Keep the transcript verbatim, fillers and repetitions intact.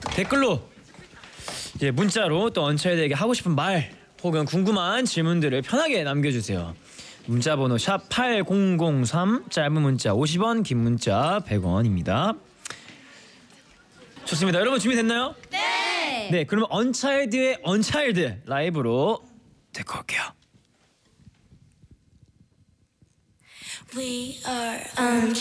댓글로 이제 문자로 또 언차일드에게 하고 싶은 말 혹은 궁금한 질문들을 편하게 남겨주세요. 문자번호 샵 팔공공삼, 짧은 문자 오십 원, 긴 문자 백 원입니다. 좋습니다. 여러분 준비됐나요? 네. 네, 그러면 언차일드의 언차일드 라이브로 듣고 올게요. We are